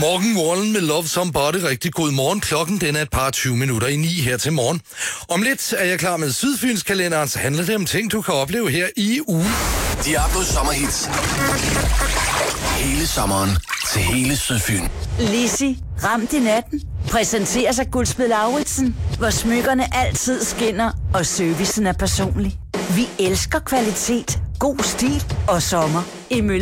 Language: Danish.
Morgan Wallen med Love Somebody. Rigtig god morgen. Klokken den er et par 20 minutter i 9 her til morgen. Om lidt er jeg klar med Sydfynskalenderen, så handler det om ting, du kan opleve her i ugen. Diablos sommerhits. Hele sommeren til hele Sydfyn. Lissi, ramt i natten, præsenterer sig Guldsmed Lauritsen, hvor smykkerne altid skinner, og servicen er personlig. Vi elsker kvalitet, god stil og sommer i Mølle.